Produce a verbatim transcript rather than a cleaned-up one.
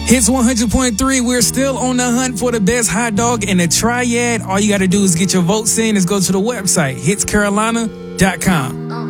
Hits one hundred point three, we're still on the hunt for the best hot dog in the Triad. All you got to do is get your votes in. Is go to the website, hits carolina dot com.